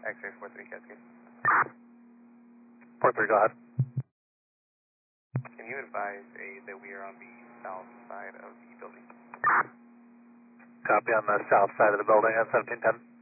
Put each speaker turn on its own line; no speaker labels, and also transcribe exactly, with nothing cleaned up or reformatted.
X-ray four three Cascade.
four three, go ahead.
Can you advise A that we are on the south side of the building?
Copy on the south side of the building at seventeen ten.